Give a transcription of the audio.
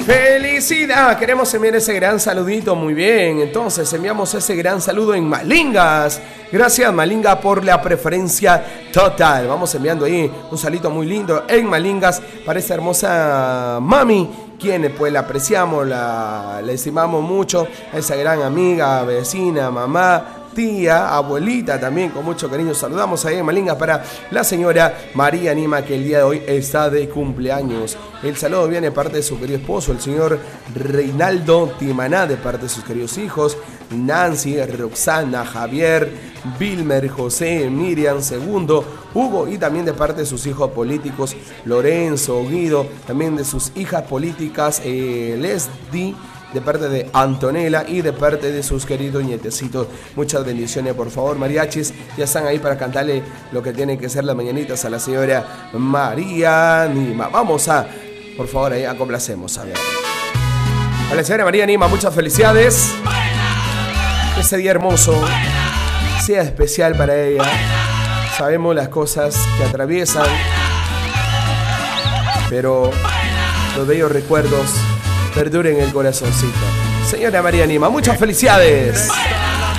¡Felicidad! Queremos enviar ese gran saludito, muy bien. Entonces enviamos ese gran saludo en Malingas. Gracias, Malinga, por la preferencia total. Vamos enviando ahí un saludito muy lindo en Malingas para esta hermosa mami, quien pues la apreciamos, la estimamos mucho, a esa gran amiga, vecina, mamá, tía, abuelita también, con mucho cariño. Saludamos ahí en Malinga para la señora María Nima, que el día de hoy está de cumpleaños. El saludo viene de parte de su querido esposo, el señor Reinaldo Timaná, de parte de sus queridos hijos, Nancy, Roxana, Javier, Vilmer, José, Miriam, Segundo, Hugo, y también de parte de sus hijos políticos, Lorenzo, Guido, también de sus hijas políticas, Leslie, de parte de Antonella y de parte de sus queridos nietecitos. Muchas bendiciones, por favor, mariachis. Ya están ahí para cantarle lo que tienen que ser las mañanitas a la señora María Nima. Vamos a, por favor, ahí complacemos. A ver. A la señora María Nima, muchas felicidades. Ese día hermoso sea especial para ella. Sabemos las cosas que atraviesan, pero los bellos recuerdos perduren el corazoncito. Señora María Nima, muchas felicidades.